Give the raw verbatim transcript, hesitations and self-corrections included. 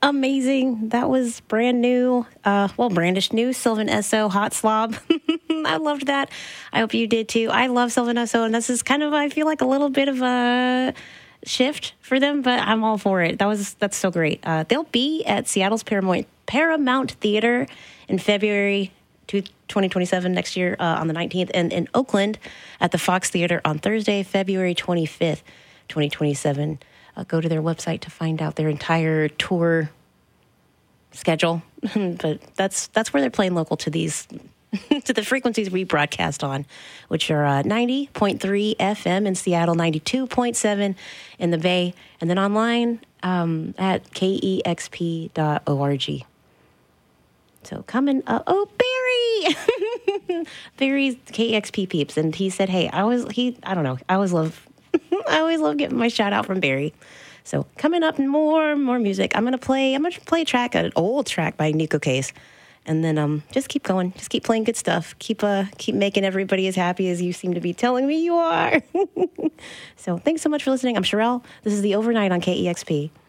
Amazing. That was brand new, uh, well, brandish new Sylvan Esso Hot Slob. I loved that. I hope you did too. I love Sylvan Esso, and this is kind of, I feel like a little bit of a shift for them, but I'm all for it. That was, that's so great. Uh, they'll be at Seattle's Paramount, Paramount Theater in February twenty twenty-seven, next year, uh, on the nineteenth, and in Oakland at the Fox Theater on Thursday, February twenty-fifth, twenty twenty-seven. Uh, go to their website to find out their entire tour schedule. But that's that's where they're playing local to these to the frequencies we broadcast on, which are uh, ninety point three F M in Seattle, ninety-two point seven in the Bay, and then online um, at K E X P dot org. So coming up, oh, Barry! Barry's K E X P peeps, and he said, hey, I was, he, I don't know, I always love, I always love getting my shout out from Barry. So coming up, more, more music. I'm going to play, I'm going to play a track, an old track by Nico Case, and then um, just keep going, just keep playing good stuff, keep, uh, keep making everybody as happy as you seem to be telling me you are. So thanks so much for listening. I'm Sherelle. This is The Overnight on K E X P.